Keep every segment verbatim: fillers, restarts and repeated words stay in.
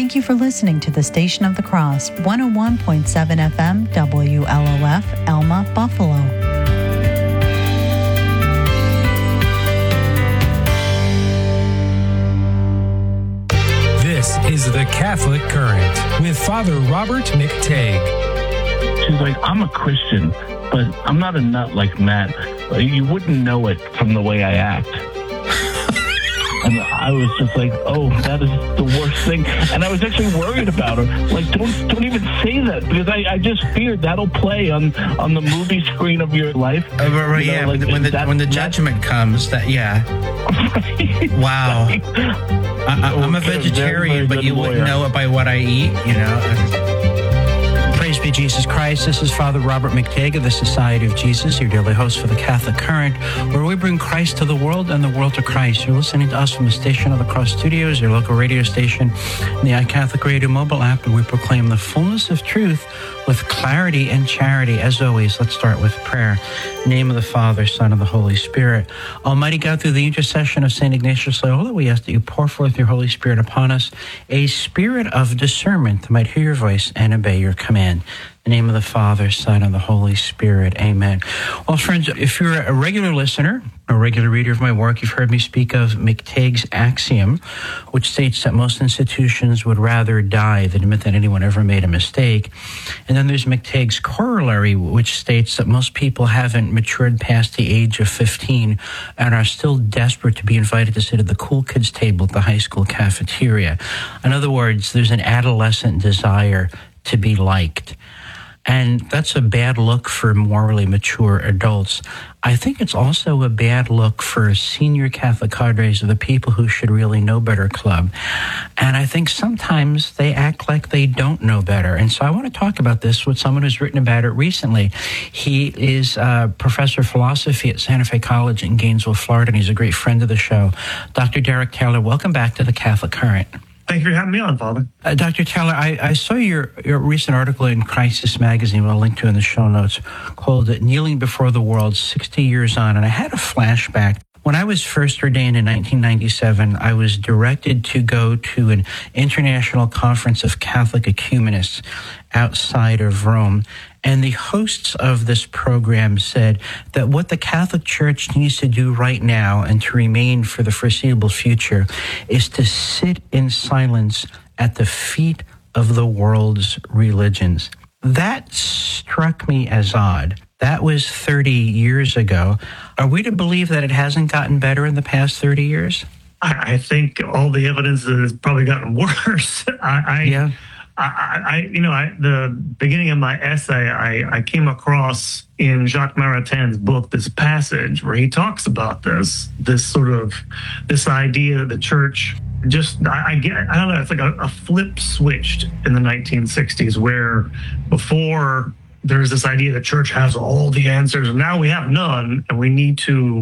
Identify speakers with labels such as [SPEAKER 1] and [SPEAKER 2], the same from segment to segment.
[SPEAKER 1] Thank you for listening to the Station of the Cross, one oh one point seven F M, W L O F, Elma, Buffalo.
[SPEAKER 2] This is The Catholic Current with Father Robert McTague.
[SPEAKER 3] She's like, I'm a Christian, but I'm not a nut like Matt. You wouldn't know it from the way I act. And I was just like, oh, that is the worst thing. And I was actually worried about her. Like, don't don't even say that, because I, I just feared that'll play on, on the movie screen of your life.
[SPEAKER 4] Oh, right, right,
[SPEAKER 3] you know,
[SPEAKER 4] yeah,
[SPEAKER 3] like,
[SPEAKER 4] when the
[SPEAKER 3] that,
[SPEAKER 4] when the judgment
[SPEAKER 3] that,
[SPEAKER 4] comes, that yeah.
[SPEAKER 3] Right,
[SPEAKER 4] wow.
[SPEAKER 3] Right.
[SPEAKER 4] I, I'm a vegetarian, but you
[SPEAKER 3] lawyer.
[SPEAKER 4] wouldn't know it by what I eat, you know. Praise be Jesus Christ. This is Father Robert McTague of the Society of Jesus, your daily host for the Catholic Current, where we bring Christ to the world and the world to Christ. You're listening to us from the Station of the Cross Studios, your local radio station, and the iCatholic Radio mobile app, and we proclaim the fullness of truth with clarity and charity. As always, let's start with prayer. In the name of the Father, Son, and the Holy Spirit. Almighty God, through the intercession of Saint Ignatius Loyola, we ask that you pour forth your Holy Spirit upon us, a spirit of discernment that might hear your voice and obey your command. In the name of the Father, Son, and the Holy Spirit. Amen. Well, friends, if you're a regular listener, a regular reader of my work, you've heard me speak of McTague's axiom, which states that most institutions would rather die than admit that anyone ever made a mistake. And then there's McTague's corollary, which states that most people haven't matured past the age of fifteen and are still desperate to be invited to sit at the cool kids table at the high school cafeteria. In other words, there's an adolescent desire to be liked. And that's a bad look for morally mature adults. I think it's also a bad look for senior Catholic cadres of the people who should really know better club. And I think sometimes they act like they don't know better. And so I want to talk about this with someone who's written about it recently. He is a professor of philosophy at Santa Fe College in Gainesville, Florida, and he's a great friend of the show. Doctor Derek Taylor, welcome back to the Catholic Current.
[SPEAKER 5] Thank you for having me on, Father.
[SPEAKER 4] Uh, Doctor Taylor, I, I saw your, your recent article in Crisis Magazine, which I'll link to in the show notes, called Kneeling Before the World, sixty years on. And I had a flashback. When I was first ordained in nineteen ninety-seven, I was directed to go to an international conference of Catholic ecumenists outside of Rome. And the hosts of this program said that what the Catholic Church needs to do right now and to remain for the foreseeable future is to sit in silence at the feet of the world's religions. That struck me as odd. That was thirty years ago. Are we to believe that it hasn't gotten better in the past thirty years?
[SPEAKER 5] I, I think all the evidence has probably gotten worse. I, I
[SPEAKER 4] yeah.
[SPEAKER 5] I, I, you know, I, the beginning of my essay, I, I came across in Jacques Maritain's book this passage where he talks about this, this sort of, this idea that the church just, I, I get, I don't know, it's like a, a flip switched in the nineteen sixties where before there's this idea the church has all the answers and now we have none, and we need to,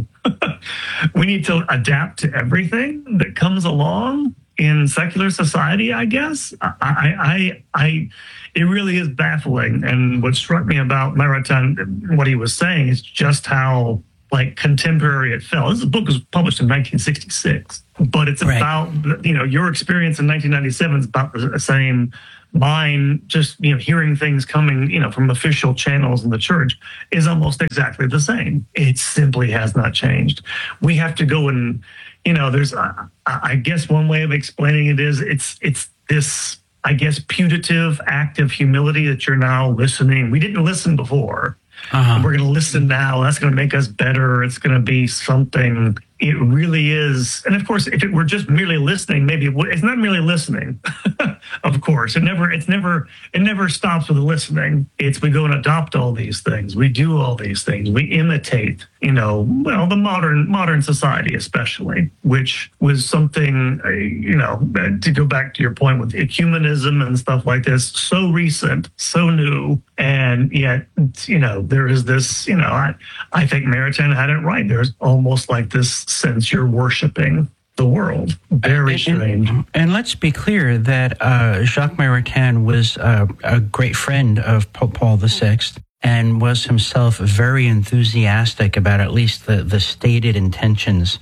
[SPEAKER 5] we need to adapt to everything that comes along in secular society, I guess. I, I, I, I, it really is baffling. And what struck me about Maritain, what he was saying, is just how like contemporary it felt. This book was published in nineteen sixty-six, but it's right. about, you know, your experience in nineteen ninety-seven is about the same. Mine, just, you know, hearing things coming, you know, from official channels in the church is almost exactly the same. It simply has not changed. We have to go and, you know, there's, uh, I guess one way of explaining it is it's it's this, I guess, putative act of humility that you're now listening. We didn't listen before. Uh-huh. We're going to listen now. That's going to make us better. It's going to be something. It really is. And of course, if it were just merely listening, maybe it would, it's not merely listening. Of course, it never, it's never, it never stops with the listening. It's we go and adopt all these things. We do all these things. We imitate, you know, well, the modern, modern society, especially, which was something, uh, you know, to go back to your point with ecumenism and stuff like this, so recent, so new. And yet, you know, there is this, you know, I, I think Maritain had it right. There's almost like this sense you're worshiping the world. Very and, strange.
[SPEAKER 4] And, and let's be clear that uh, Jacques Maritain was uh, a great friend of Pope Paul the Sixth and was himself very enthusiastic about at least the, the stated intentions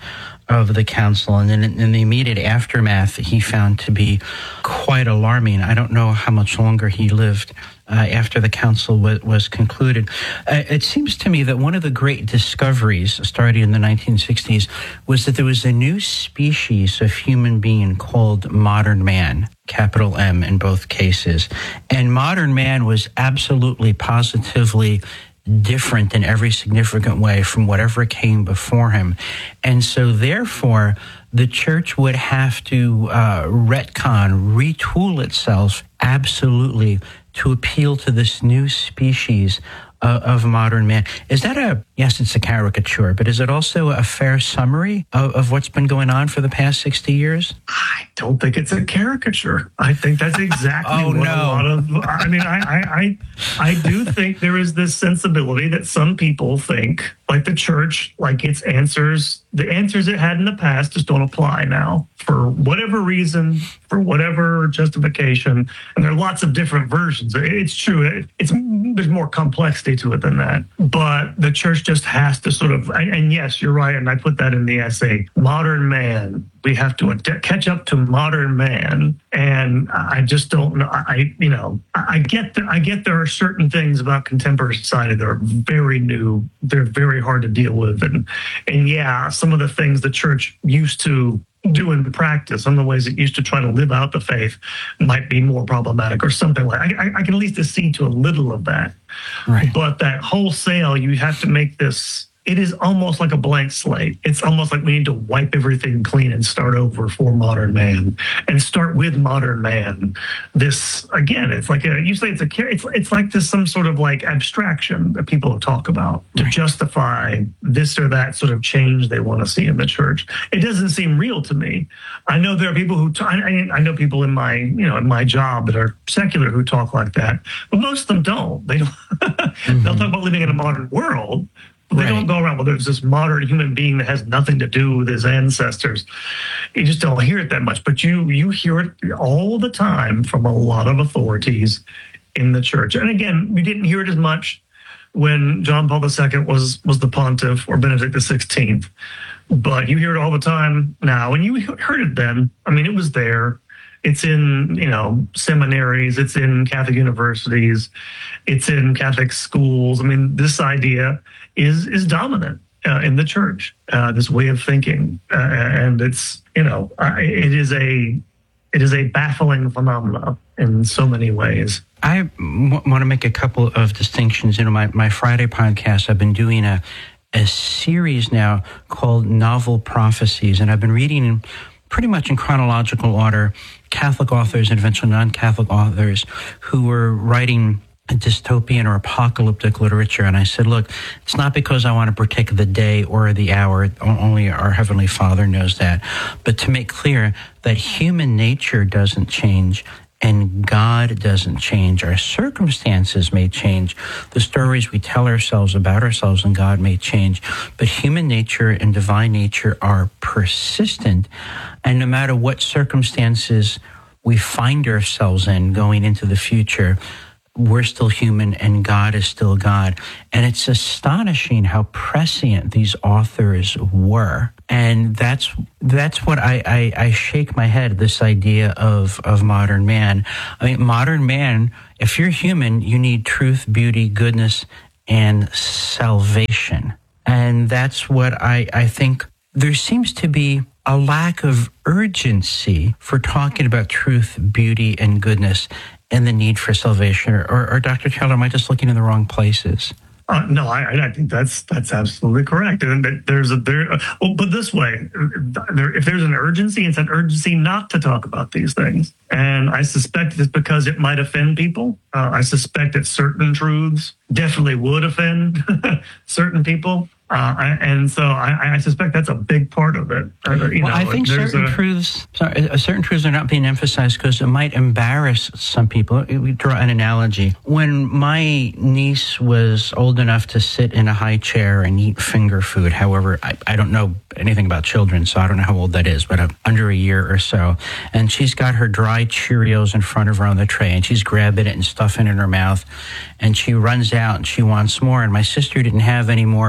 [SPEAKER 4] of the council, and then in the immediate aftermath, he found to be quite alarming. I don't know how much longer he lived uh, after the council w- was concluded. Uh, it seems to me that one of the great discoveries starting in the nineteen sixties was that there was a new species of human being called modern man, capital M in both cases. And modern man was absolutely, positively different in every significant way from whatever came before him. And so therefore, the church would have to uh, retcon, retool itself absolutely to appeal to this new species uh, of modern man. Is that a, yes, it's a caricature, but is it also a fair summary of, of what's been going on for the past sixty years?
[SPEAKER 5] I don't think it's a caricature. I think that's exactly
[SPEAKER 4] oh,
[SPEAKER 5] what
[SPEAKER 4] no.
[SPEAKER 5] a lot of, I mean, I, I, I, I do think there is this sensibility that some people think, like the church, like its answers, the answers it had in the past just don't apply now for whatever reason, for whatever justification. And there are lots of different versions. It's true. It, it's, there's more complexity to it than that. But the church just has to sort of, and yes, you're right. And I put that in the essay, modern man. We have to ad- catch up to modern man. And I just don't know. I, you know, I get that. I get there are certain things about contemporary society that are very new. They're very hard to deal with. And, and yeah, some of the things the church used to do in practice, some of the ways it used to try to live out the faith might be more problematic or something like I, I can at least accede to a little of that.
[SPEAKER 4] Right.
[SPEAKER 5] But that wholesale, you have to make this, it is almost like a blank slate. It's almost like we need to wipe everything clean and start over for modern man and start with modern man. This, again, it's like a, you say it's a, it's, it's like this, some sort of like abstraction that people talk about to
[SPEAKER 4] Right.
[SPEAKER 5] justify this or that sort of change they want to see in the church. It doesn't seem real to me. I know there are people who, t- I, I know people in my, you know, in my job that are secular who talk like that, but most of them don't. They don't, mm-hmm. They'll talk about living in a modern world. They
[SPEAKER 4] Right.
[SPEAKER 5] don't go around, well, there's this modern human being that has nothing to do with his ancestors. You just don't hear it that much, but you you hear it all the time from a lot of authorities in the church. And again, we didn't hear it as much when John Paul the Second was, was the pontiff or Benedict the sixteenth, but you hear it all the time now, and you heard it then. I mean, it was there. It's in, you know, seminaries, it's in Catholic universities, it's in Catholic schools. I mean, this idea is is dominant uh, in the church, uh, this way of thinking. Uh, and it's, you know, uh, it is a it is a baffling phenomenon in so many ways.
[SPEAKER 4] I w- want to make a couple of distinctions. You know, my, my Friday podcast, I've been doing a, a series now called Novel Prophecies, and I've been reading in pretty much in chronological order Catholic authors and eventually non-Catholic authors who were writing dystopian or apocalyptic literature. And I said, look, it's not because I want to predict the day or the hour. Only our Heavenly Father knows that. But to make clear that human nature doesn't change and God doesn't change. Our circumstances may change. The stories we tell ourselves about ourselves and God may change. But human nature and divine nature are persistent. And no matter what circumstances we find ourselves in going into the future, we're still human and God is still God. And it's astonishing how prescient these authors were. And that's that's what I, I, I shake my head, this idea of, of modern man. I mean, modern man, if you're human, you need truth, beauty, goodness, and salvation. And that's what I, I think there seems to be a lack of urgency for talking about truth, beauty, and goodness and the need for salvation. Or, or, or Doctor Taylor, am I just looking in the wrong places?
[SPEAKER 5] Uh, no, I, I think that's that's absolutely correct. And there's a there. Uh, well, but this way, there, if there's an urgency, it's an urgency not to talk about these things. And I suspect it's because it might offend people. Uh, I suspect that certain truths definitely would offend certain people. Uh, and so I, I suspect that's a big part of it. Uh, you
[SPEAKER 4] well,
[SPEAKER 5] know,
[SPEAKER 4] I think certain a, truths, sorry, certain truths are not being emphasized because it might embarrass some people. We draw an analogy. When my niece was old enough to sit in a high chair and eat finger food, however, I, I don't know anything about children, so I don't know how old that is, but uh, under a year or so. And she's got her dry Cheerios in front of her on the tray, and she's grabbing it and stuffing it in her mouth. And she runs out and she wants more. And my sister didn't have any more of the plate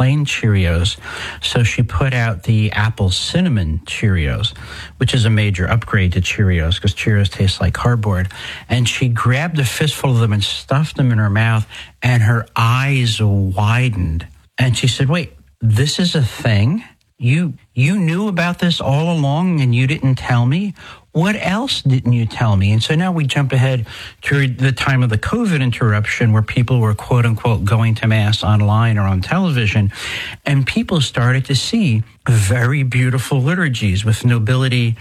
[SPEAKER 4] plain Cheerios. So she put out the apple cinnamon Cheerios, which is a major upgrade to Cheerios because Cheerios taste like cardboard. And she grabbed a fistful of them and stuffed them in her mouth, and her eyes widened. And she said, wait, this is a thing? You you knew about this all along and you didn't tell me? What else didn't you tell me? And so now we jump ahead to the time of the COVID interruption where people were, quote unquote, going to Mass online or on television. And people started to see very beautiful liturgies with nobility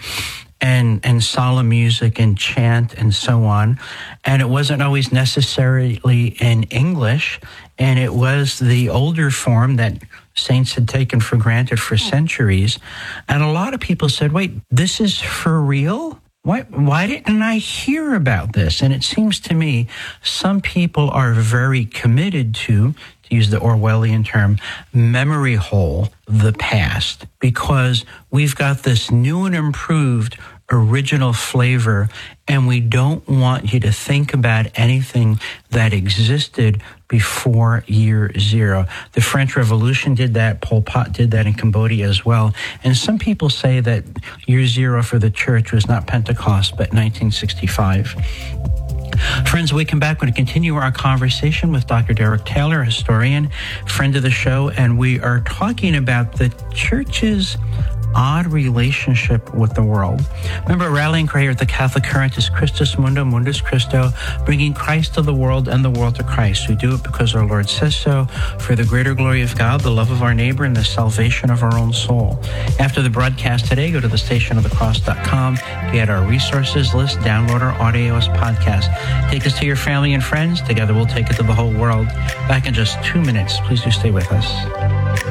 [SPEAKER 4] and and solemn music and chant and so on. And it wasn't always necessarily in English. And it was the older form that saints had taken for granted for centuries. And a lot of people said, wait, this is for real? Why, why didn't I hear about this? And it seems to me some people are very committed to, to use the Orwellian term, memory hole the past, because we've got this new and improved original flavor, and we don't want you to think about anything that existed before year zero. The French Revolution did that. Pol Pot did that in Cambodia as well. And some people say that year zero for the church was not Pentecost, but nineteen sixty-five. Friends, when we come back, we're going to continue our conversation with Doctor Derek Taylor, historian, friend of the show, and we are talking about the church's odd relationship with the world. Remember, rallying cry here at the Catholic Current is Christus Mundo, Mundus Christo, bringing Christ to the world and the world to Christ. We do it because our Lord says so, for the greater glory of God, the love of our neighbor, and the salvation of our own soul. After the broadcast today, go to the station of the cross dot com, get our resources list, download our audio as podcast. Take us to your family and friends. Together we'll take it to the whole world. Back in just two minutes. Please do stay with us.